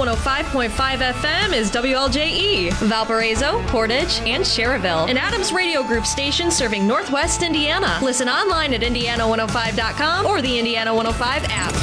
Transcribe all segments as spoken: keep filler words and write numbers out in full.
one oh five point five F M is W L J E, Valparaiso, Portage, and Schererville, an Adams Radio Group station serving Northwest Indiana. Listen online at indiana one oh five dot com or the Indiana one oh five app.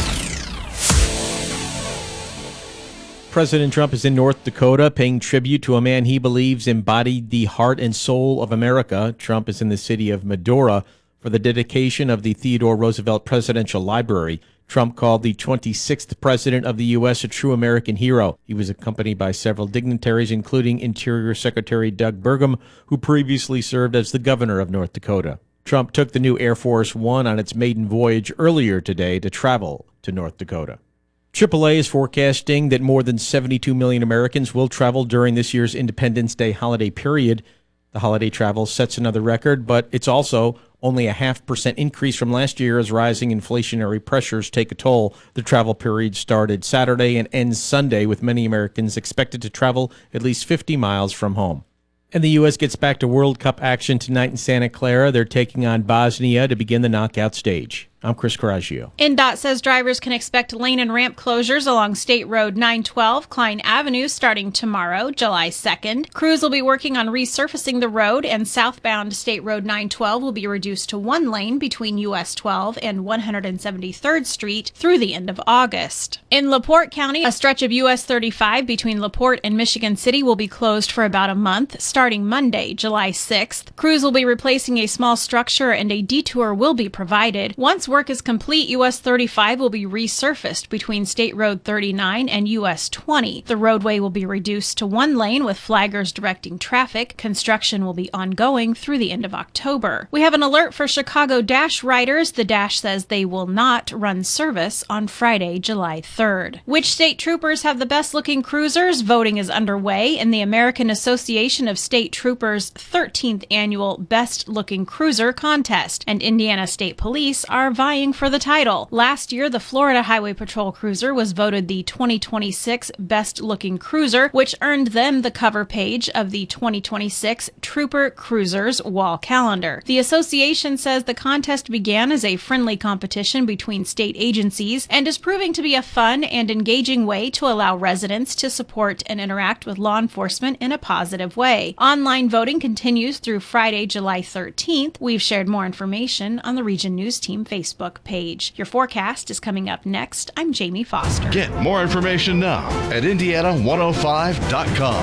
President Trump is in North Dakota paying tribute to a man he believes embodied the heart and soul of America. Trump is in the city of Medora for the dedication of the Theodore Roosevelt Presidential Library. Trump called the twenty-sixth president of the U S a true American hero. He was accompanied by several dignitaries, including Interior Secretary Doug Burgum, who previously served as the governor of North Dakota. Trump took the new Air Force One on its maiden voyage earlier today to travel to North Dakota. triple A is forecasting that more than seventy-two million Americans will travel during this year's Independence Day holiday period. The holiday travel sets another record, but it's also only a half percent increase from last year as rising inflationary pressures take a toll. The travel period started Saturday and ends Sunday, with many Americans expected to travel at least fifty miles from home. And the U S gets back to World Cup action tonight in Santa Clara. They're taking on Bosnia to begin the knockout stage. I'm Chris Coraggio. N D O T says drivers can expect lane and ramp closures along State Road nine twelve, Klein Avenue, starting tomorrow, July second. Crews will be working on resurfacing the road, and southbound State Road nine twelve will be reduced to one lane between U S twelve and one hundred seventy-third Street through the end of August. In LaPorte County, a stretch of U S thirty-five between LaPorte and Michigan City will be closed for about a month, starting Monday, July sixth. Crews will be replacing a small structure, and a detour will be provided. Once work is complete, U S thirty-five will be resurfaced between State Road thirty-nine and U S twenty. The roadway will be reduced to one lane with flaggers directing traffic. Construction will be ongoing through the end of October. We have an alert for Chicago Dash riders. The Dash says they will not run service on Friday, July third. Which state troopers have the best-looking cruisers? Voting is underway in the American Association of State Troopers' thirteenth annual Best Looking Cruiser contest, and Indiana State Police are vying for the title. Last year, the Florida Highway Patrol Cruiser was voted the twenty twenty-six Best Looking Cruiser, which earned them the cover page of the twenty twenty-six Trooper Cruisers wall calendar. The association says the contest began as a friendly competition between state agencies and is proving to be a fun and engaging way to allow residents to support and interact with law enforcement in a positive way. Online voting continues through Friday, July thirteenth. We've shared more information on the Region News Team Facebook page. Your forecast is coming up next. I'm Jamie Foster. Get more information now at indiana one oh five dot com.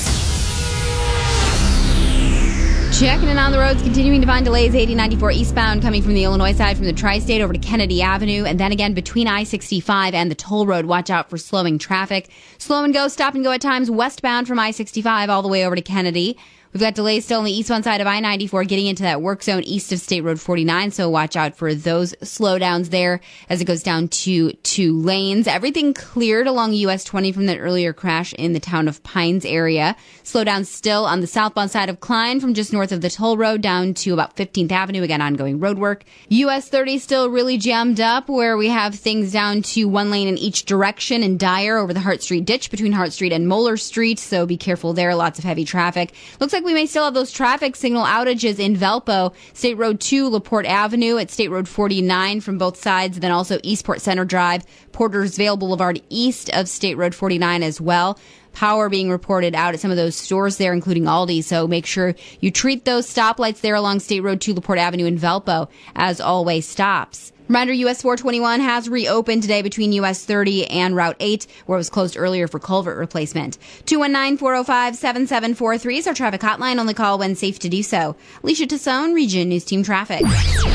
Checking in on the roads, continuing to find delays. eighty ninety-four eastbound coming from the Illinois side from the Tri-State over to Kennedy Avenue, and then again between I sixty-five and the toll road. Watch out for slowing traffic. Slow and go, stop and go at times westbound from I sixty-five all the way over to Kennedy. We've got delays still on the eastbound side of I ninety-four getting into that work zone east of State Road forty-nine, so watch out for those slowdowns there as it goes down to two lanes. Everything cleared along U S twenty from that earlier crash in the town of Pines area. Slowdown still on the southbound side of Klein from just north of the toll road down to about fifteenth Avenue. Again, ongoing road work. U S thirty still really jammed up where we have things down to one lane in each direction in Dyer over the Hart Street ditch between Hart Street and Moeller Street, so be careful there. Lots of heavy traffic. Looks like we may still have those traffic signal outages in Valpo. State Road two, LaPorte Avenue at State Road forty-nine from both sides, then also Eastport Center Drive, Portersville Boulevard east of State Road forty-nine as well. Power being reported out at some of those stores there, including Aldi, so make sure you treat those stoplights there along State Road two, LaPorte Avenue in Valpo as always stops. Reminder, U S four twenty-one has reopened today between U S thirty and Route eight, where it was closed earlier for culvert replacement. two one nine, four oh five, seven seven four three is our traffic hotline. Only call when safe to do so. Alicia Tassone, Region News Team Traffic.